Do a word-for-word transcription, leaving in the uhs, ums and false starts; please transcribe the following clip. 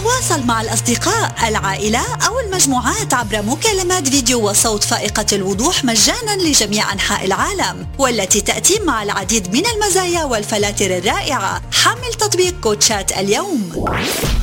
تواصل مع الأصدقاء، العائلة أو المجموعات عبر مكالمات فيديو وصوت فائقة الوضوح مجانا لجميع أنحاء العالم، والتي تأتي مع العديد من المزايا والفلاتر الرائعة. حمل تطبيق كوتشات اليوم.